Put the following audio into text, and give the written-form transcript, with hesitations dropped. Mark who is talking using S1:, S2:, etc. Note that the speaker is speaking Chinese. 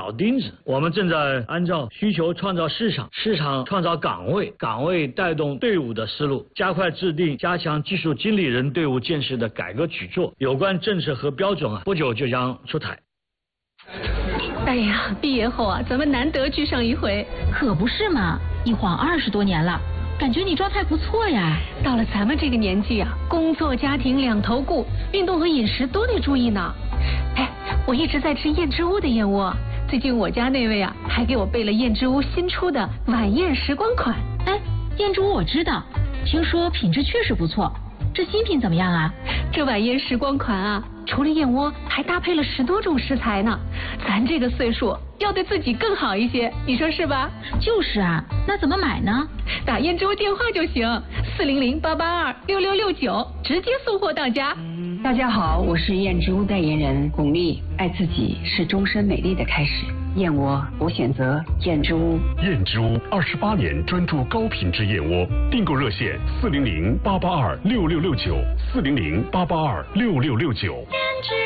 S1: 老钉子。我们正在按照需求创造市场，市场创造岗位，岗位带动队伍的思路，加快制定加强技术经理人队伍建设的改革举措。有关政策和标准不久就将出台。
S2: 哎呀，毕业后咱们难得聚上一回。
S3: 可不是嘛，一晃20多年了，感觉你状态不错呀。
S2: 到了咱们这个年纪工作家庭两头顾，运动和饮食都得注意呢。哎，我一直在吃燕之屋的燕窝，最近我家那位还给我备了燕之屋新出的晚宴时光款。
S3: 哎，燕之屋我知道，听说品质确实不错。这新品怎么样啊？
S2: 这晚宴时光款除了燕窝，还搭配了10多种食材呢。咱这个岁数要对自己更好一些，你说是吧？
S3: 就是啊，那怎么买呢？
S2: 打燕之屋电话就行，400-882-6669，直接送货到家。
S4: 大家好，我是燕之屋代言人巩俐。爱自己是终身美丽的开始，燕窝我选择燕之屋。
S5: 燕之屋28年专注高品质燕窝，订购热线400-882-6669，400-882-6669。